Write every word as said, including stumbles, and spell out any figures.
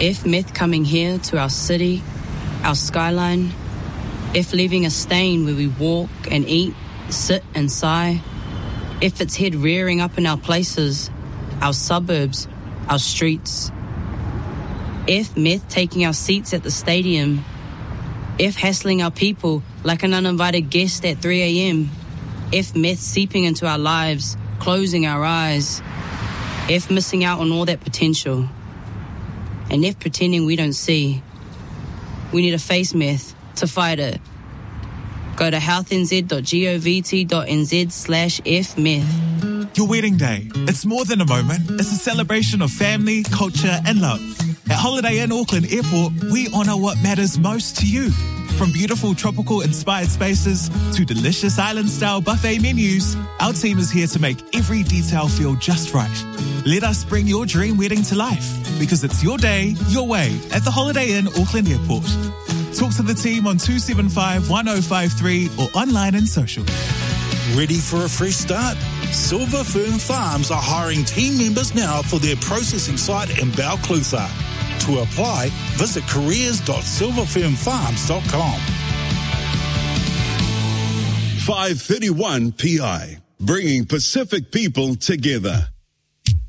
If myth coming here to our city, our skyline, if leaving a stain where we walk and eat, sit and sigh, if its head rearing up in our places, our suburbs, our streets, if myth taking our seats at the stadium, if hassling our people like an uninvited guest at three a.m., if myth seeping into our lives, closing our eyes, if missing out on all that potential, and if pretending we don't see, we need to face myth to fight it. Go to healthnz.govt.nz slash fmyth. Your wedding day. It's more than a moment. It's a celebration of family, culture and love. At Holiday Inn Auckland Airport, we honour what matters most to you. From beautiful tropical-inspired spaces to delicious island-style buffet menus, our team is here to make every detail feel just right. Let us bring your dream wedding to life, because it's your day, your way at the Holiday Inn Auckland Airport. Talk to the team on two seven five, one oh five three or online and social. Ready for a fresh start? Silver Fern Farms are hiring team members now for their processing site in Balclutha. To apply, visit careers dot silver fern farms dot com. five thirty-one P I, bringing Pacific people together.